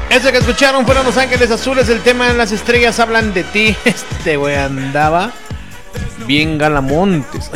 Eso que escucharon fueron Los Ángeles Azules, el tema en Las Estrellas Hablan de Ti. Este güey andaba bien galamontes.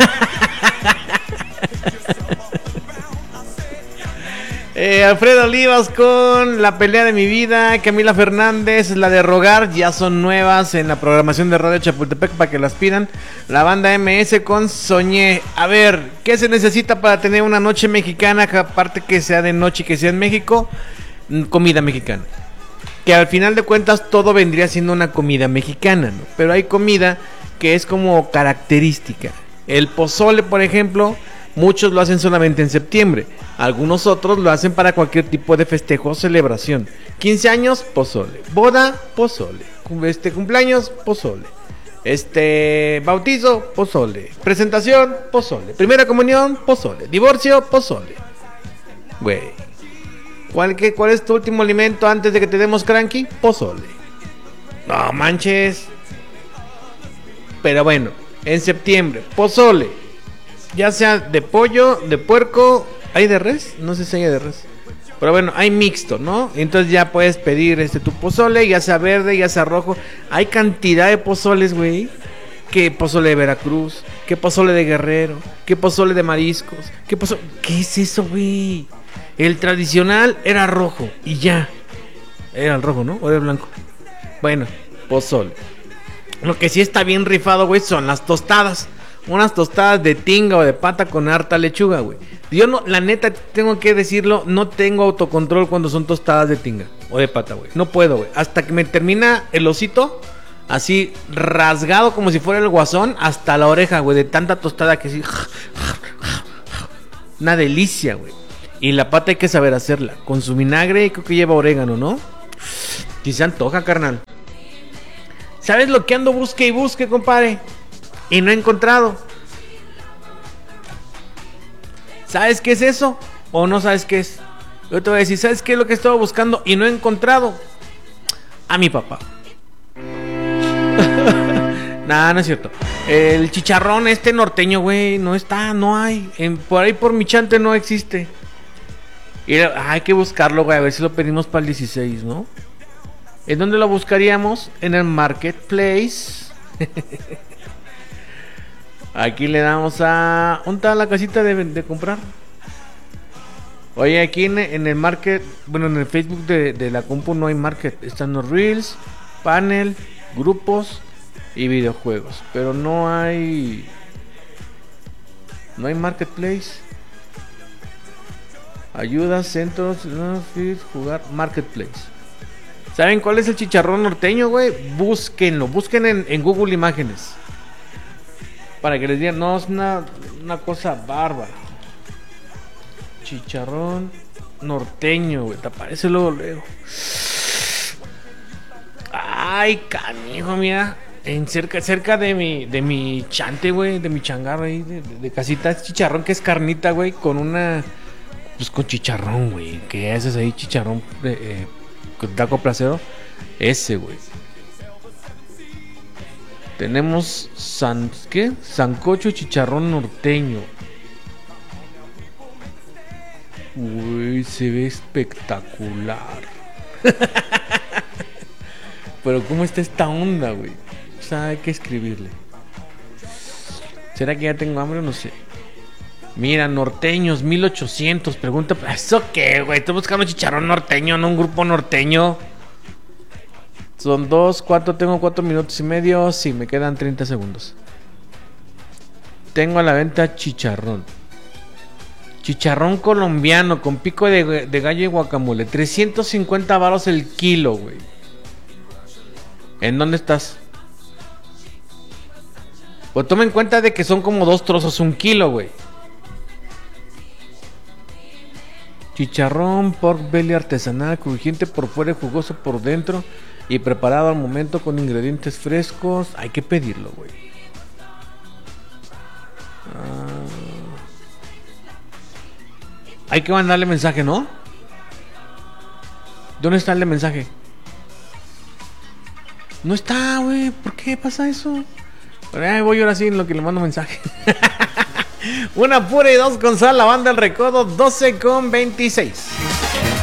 Alfredo Olivas con La Pelea de mi Vida. Camila Fernández, La de Rogar, ya son nuevas en la programación de Radio Chapultepec para que las pidan. La banda MS con Soñé. A ver, ¿qué se necesita para tener una noche mexicana? Aparte que sea de noche y que sea en México, comida mexicana. Que al final de cuentas todo vendría siendo una comida mexicana, ¿no? Pero hay comida que es como característica. El pozole, por ejemplo, muchos lo hacen solamente en septiembre. Algunos otros lo hacen para cualquier tipo de festejo o celebración. 15 años, pozole. Boda, pozole. Cumpleaños, pozole. Bautizo, pozole. Presentación, pozole. Primera comunión, pozole. Divorcio, pozole. Güey, ¿cuál es tu último alimento antes de que te demos cranky? Pozole. No manches. Pero bueno, en septiembre, pozole. Ya sea de pollo, de puerco. ¿Hay de res? No sé si hay de res. Pero bueno, hay mixto, ¿no? Entonces ya puedes pedir tu pozole, ya sea verde, ya sea rojo. Hay cantidad de pozoles, güey. Que pozole de Veracruz, que pozole de Guerrero, que pozole de mariscos, ¿qué es eso, güey? El tradicional era rojo y ya. Era el rojo, ¿no? O era el blanco. Bueno, pozole. Lo que sí está bien rifado, güey, son las tostadas. Unas tostadas de tinga o de pata con harta lechuga, güey. Yo no, la neta, tengo que decirlo, no tengo autocontrol cuando son tostadas de tinga o de pata, güey. No puedo, güey. Hasta que me termina el osito, así rasgado como si fuera el Guasón, hasta la oreja, güey, de tanta tostada que sí. Una delicia, güey. Y la pata hay que saber hacerla. Con su vinagre, creo que lleva orégano, ¿no? Si se antoja, carnal. ¿Sabes lo que ando busque y busque, compadre? Y no he encontrado. ¿Sabes qué es eso? ¿O no sabes qué es? Yo te voy a decir, ¿sabes qué es lo que estaba buscando y no he encontrado? A mi papá. Nah, no es cierto. El chicharrón norteño, güey, no está, no hay. Por ahí por mi chante no existe. Y hay que buscarlo, güey, a ver si lo pedimos para el 16, ¿no? ¿En dónde lo buscaríamos? En el Marketplace. Aquí le damos a... ¿Dónde está la casita de comprar? Oye, aquí en el market... Bueno, en el Facebook de la compu no hay market. Están los reels, panel, grupos y videojuegos. Pero no hay... No hay marketplace. Ayuda, centros, jugar, marketplace. ¿Saben cuál es el chicharrón norteño, güey? Búsquenlo. Busquen en Google Imágenes. Para que les digan, no, es una cosa bárbara. Chicharrón norteño, güey. Te aparece luego. Ay, canijo, mira. Cerca de mi chante, güey. De mi changarro ahí. De casita. Es chicharrón que es carnita, güey. Con una... Pues con chicharrón, güey. Que haces ahí chicharrón con taco placero. Ese, güey. Tenemos sancocho chicharrón norteño. Uy, se ve espectacular. Pero ¿cómo está esta onda, güey? O sea, hay que escribirle. ¿Será que ya tengo hambre? No sé. Mira, norteños, 1800. Pregunta, ¿eso qué, güey? Estoy buscando chicharrón norteño, no un grupo norteño. Son 2, 4, tengo 4 minutos y medio. Sí, me quedan 30 segundos. Tengo a la venta chicharrón. Chicharrón colombiano con pico de gallo y guacamole. 350 varos el kilo, güey. ¿En dónde estás? Pues toma en cuenta de que son como 2 trozos, 1 kilo, güey. Chicharrón pork belly artesanal, crujiente por fuera y jugoso por dentro. Y preparado al momento con ingredientes frescos. Hay que pedirlo, güey. Hay que mandarle mensaje, ¿no? ¿Dónde está el de mensaje? No está, güey. ¿Por qué pasa eso? Voy ahora sí en lo que le mando mensaje. Una pura y 2 con sal, la banda El Recodo, 12:26.